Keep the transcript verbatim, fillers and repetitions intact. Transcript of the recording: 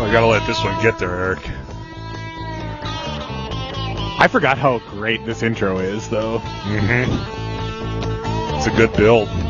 we gotta let this one get there, Eric. I forgot how great this intro is, though. Mm-hmm. It's a good build.